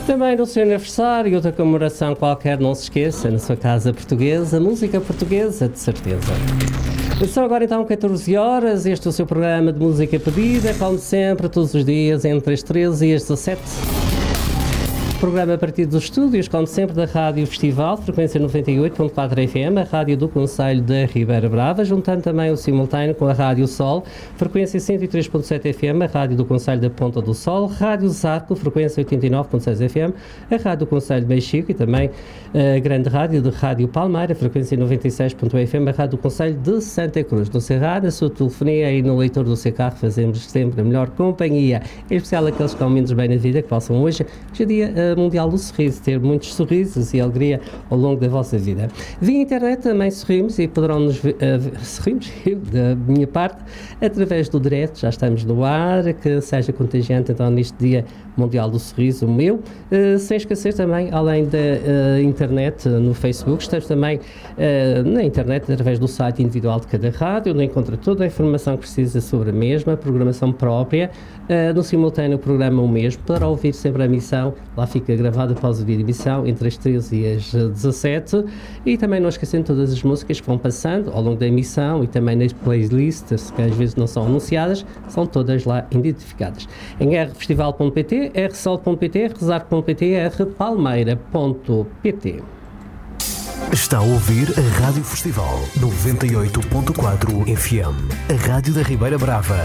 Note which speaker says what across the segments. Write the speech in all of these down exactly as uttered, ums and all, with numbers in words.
Speaker 1: Também no seu aniversário e outra comemoração qualquer, não se esqueça, na sua casa portuguesa, música portuguesa, de certeza. São agora então catorze horas, este é o seu programa de música pedida, como sempre, todos os dias, entre as treze e as dezassete. Programa a partir dos estúdios, como sempre, da Rádio Festival, frequência noventa e oito ponto quatro F M, a rádio do Concelho da Ribeira Brava, juntando também o simultâneo com a Rádio Sol, frequência cento e três ponto sete F M, a rádio do Concelho da Ponta do Sol, Rádio Zarco, frequência oitenta e nove ponto seis F M, a rádio do Concelho de Mexico e também a grande rádio de Rádio Palmeira, frequência noventa e seis ponto um F M, a rádio do Concelho de Santa Cruz. No seu rádio, na sua telefonia e no leitor do seu carro, fazemos sempre a melhor companhia, em especial aqueles que estão menos bem na vida, que possam hoje, hoje é dia uh, Mundial do Sorriso, ter muitos sorrisos e alegria ao longo da vossa vida. Via internet também sorrimos e poderão nos ver, uh, sorrimos, eu, da minha parte, através do direto, já estamos no ar, que seja contagiante então neste dia Mundial do Sorriso, o meu, uh, sem esquecer também, além da uh, internet, uh, no Facebook, estamos também uh, na internet através do site individual de cada rádio, onde encontra toda a informação que precisa sobre a mesma, programação própria, uh, no simultâneo o programa o mesmo, para ouvir sempre a emissão, lá fica gravado após o dia de emissão, entre as treze e as dezassete, e também não esquecendo todas as músicas que vão passando ao longo da emissão e também nas playlists, que às vezes não são anunciadas, são todas lá identificadas. Em r festival ponto p t, r sol ponto p t, r rezar ponto p t e r palmeira ponto p t.
Speaker 2: Está a ouvir a Rádio Festival noventa e oito ponto quatro F M, a rádio da Ribeira Brava.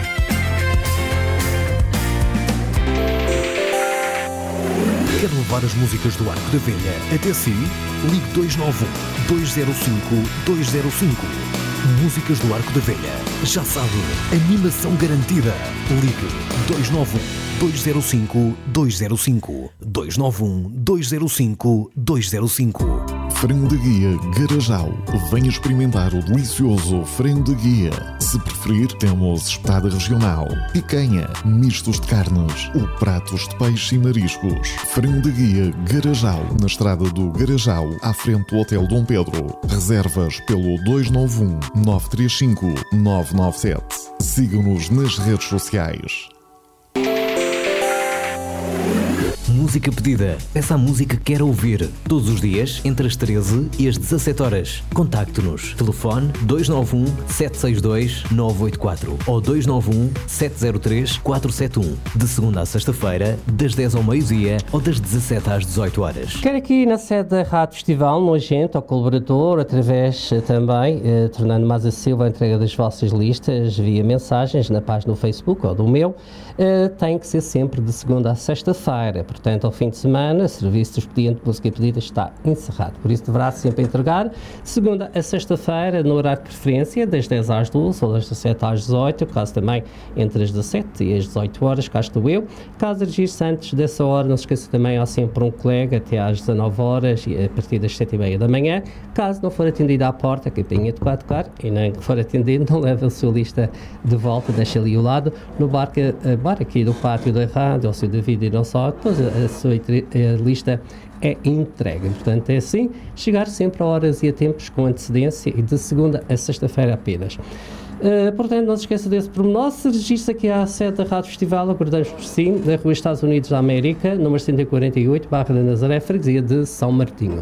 Speaker 2: Quer levar as músicas do Arco da Velha até si? Ligue dois nove um, dois zero cinco, dois zero cinco. Músicas do Arco da Velha. Já sabe, animação garantida. Ligue dois nove um, dois zero cinco, dois zero cinco. dois nove um, dois zero cinco, dois zero cinco.
Speaker 3: Frango de guia Garajal. Venha experimentar o delicioso frango de guia. Se preferir, temos espetada regional, picanha, mistos de carnes ou pratos de peixe e mariscos. Frango de guia Garajal, na estrada do Garajal, à frente do Hotel Dom Pedro. Reservas pelo dois nove um, nove três cinco, nove nove sete. Sigam-nos nas redes sociais.
Speaker 2: Música pedida. Essa música quer ouvir. Todos os dias, entre as treze e as dezassete horas. Contacte-nos. Telefone dois nove um, sete seis dois, nove oito quatro ou dois nove um, sete zero três, quatro sete um. De segunda a sexta-feira, das dez ao meio-dia ou das dezassete às dezoito horas.
Speaker 1: Quer aqui na sede da Rádio Festival, no agente ou colaborador, através também, eh, tornando mais acessível a entrega das vossas listas via mensagens na página do Facebook ou do meu, eh, tem que ser sempre de segunda a sexta-feira. Portanto, ao fim de semana, o serviço de expediente de música pedida está encerrado. Por isso, deverá sempre entregar de segunda a sexta-feira, no horário de preferência, das dez às duas ou das dezassete às dezoito, caso também entre as dezassete e as dezoito horas, cá estou eu. Caso registe antes dessa hora, não se esqueça também, há sempre um colega até às dezanove horas e a partir das sete e meia da manhã. Caso não for atendido à porta, a campainha de quatro tocar e nem que for atendido, não leve a sua lista de volta, deixa ali ao lado, no bar, que, bar aqui do pátio da rádio, ao seu David e não só, depois a sua a lista é entregue. Portanto, é assim, chegar sempre a horas e a tempos com antecedência e de segunda a sexta-feira apenas. Uh, portanto, não se esqueça desse pormenor. Se registra aqui à sede da Rádio Festival, aguardamos por si, da Rua Estados Unidos da América, número cento e quarenta e oito, Barra da Nazaré, freguesia de São Martinho.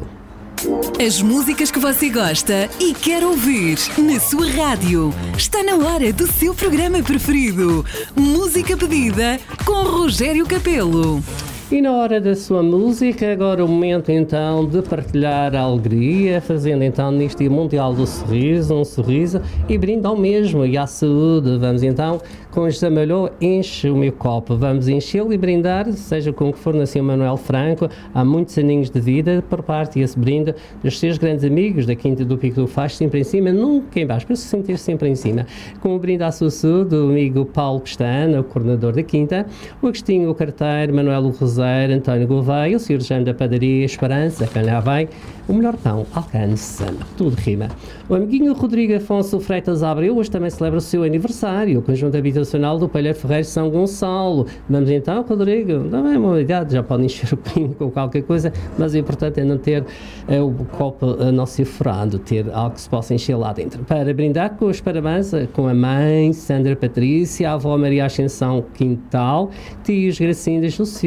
Speaker 4: As músicas que você gosta e quer ouvir na sua rádio. Está na hora do seu programa preferido. Música pedida com Rogério Capelo.
Speaker 1: E na hora da sua música, agora o momento então de partilhar a alegria, fazendo então neste Dia Mundial do Sorriso, um sorriso e brinde ao mesmo e à saúde. Vamos então, com José Malhou, enche o meu copo. Vamos enchê-lo e brindar, seja com o que for, nasceu Manuel Franco, há muitos aninhos de vida, por parte esse brinde dos seus grandes amigos da Quinta do Pico do Faz, sempre em cima, nunca em baixo, para se sentir sempre em cima. Com o brinde à sua saúde, o amigo Paulo Pestana, o coordenador da Quinta, o Agostinho o Carteiro, Manuel o Rosário, António Gouveia, o senhor Jean da Padaria Esperança, quem lá vem, o melhor pão alcança, tudo rima. O amiguinho Rodrigo Afonso Freitas Abreu hoje também celebra o seu aniversário, o conjunto habitacional do Palheiro Ferreiro São Gonçalo. Vamos então, Rodrigo, não é uma idade, já podem encher o pinho com qualquer coisa, mas o importante é não ter é, o copo a não ser furado, ter algo que se possa encher lá dentro. Para brindar com os parabéns com a mãe Sandra Patrícia, a avó Maria Ascensão Quintal, tios Gracinda Josefina e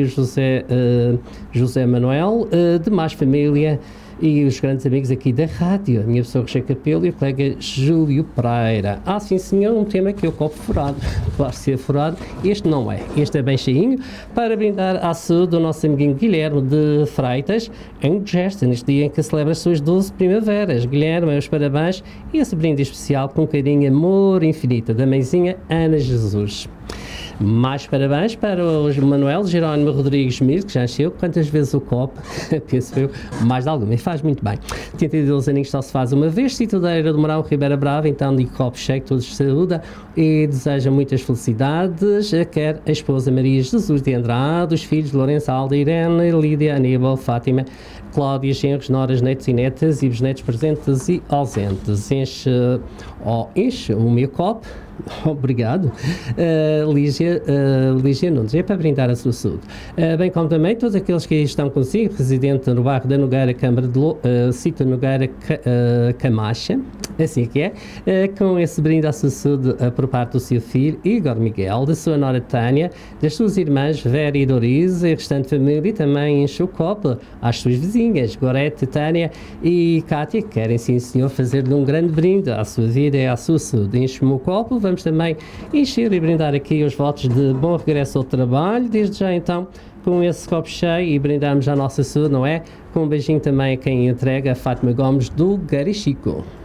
Speaker 1: o José, uh, José Manuel, uh, demais família e os grandes amigos aqui da rádio, a minha pessoa Rogério Capelo e o colega Júlio Pereira. Ah, sim senhor, um tema que é o copo furado. Claro, se é furado, este não é. Este é bem cheinho, para brindar à saúde do nosso amiguinho Guilherme de Freitas, em Gerson, neste dia em que celebra as suas doze primaveras. Guilherme, meus parabéns e esse brinde especial com carinho, amor infinito da mãezinha Ana Jesus. Mais parabéns para o Manuel Jerónimo Rodrigues Mir, que já encheu quantas vezes o copo, penso eu, mais de alguma, e faz muito bem. oitenta e dois aninhos só se faz uma vez, Citudeira do Mourão, Ribeira Brava, então de copo cheio, todos de saúde e deseja muitas felicidades, quer a esposa Maria Jesus de Andrade, os filhos Lourenço, Alda, Irene, Lídia, Aníbal, Fátima, Cláudia, genros, noras, netos e netas e bisnetos presentes e ausentes. Enche, oh, enche o meu copo. Obrigado, uh, Lígia, uh, Lígia Nunes, é para brindar a sua saúde, uh, bem como também todos aqueles que estão consigo, residente no bairro da Nogueira, Câmara de Lo, uh, Sítio Nogueira, uh, Camacha, assim que é, uh, com esse brinde à sua saúde uh, por parte do seu filho Igor Miguel, da sua nora Tânia, das suas irmãs Vera e Doriza e a restante família, e também enche o copo às suas vizinhas, Gorete, Tânia e Cátia, que querem sim senhor fazer-lhe um grande brinde à sua vida e à sua saúde. Enche-me o copo, vamos também encher e brindar aqui os votos de bom regresso ao trabalho, desde já então com esse copo cheio e brindarmos à nossa saúde, não é? Com um beijinho também a quem entrega, a Fátima Gomes do Garichico.